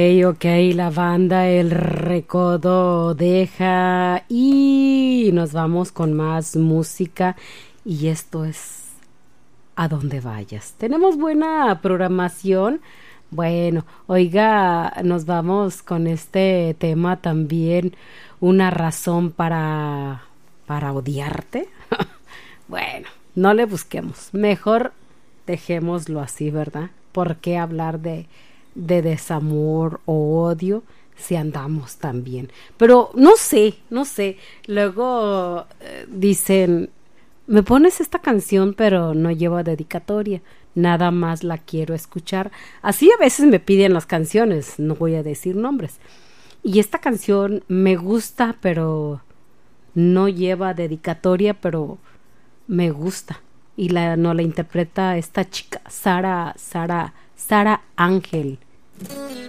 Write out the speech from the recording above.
Ok, la banda El Recodo deja y nos vamos con más música y esto es A Donde Vayas. Tenemos buena programación. Bueno, oiga, nos vamos con este tema también, una razón para odiarte. Bueno, no le busquemos, mejor dejémoslo así, ¿verdad? ¿Por qué hablar de desamor o odio si andamos tan bien? Pero no sé, luego dicen, me pones esta canción pero no lleva dedicatoria, nada más la quiero escuchar. Así a veces me piden las canciones, no voy a decir nombres. Y esta canción me gusta pero no lleva dedicatoria, pero me gusta y no la interpreta esta chica Sara Ángel.